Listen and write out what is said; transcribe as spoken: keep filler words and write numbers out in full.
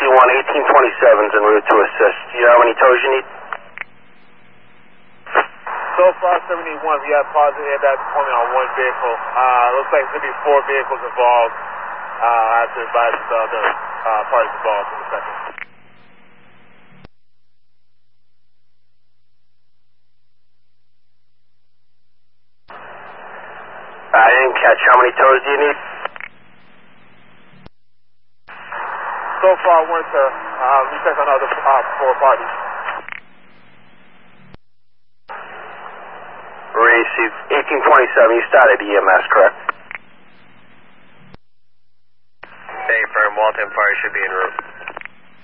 one, eighteen twenty-seven's en route to assist. Do you have any tows you need? So far, seventy-one, we have positive airbag deployment on one vehicle. Uh, looks like there's going to be four vehicles involved. Uh, I have to advise the other uh, parties involved in a second. I didn't catch. How many tows do you need? So far, one, sir. Uh, we check on other uh, four parties. Received. eighteen twenty-seven, you started E M S, correct? Hey, firm, Walton Fire should be en route.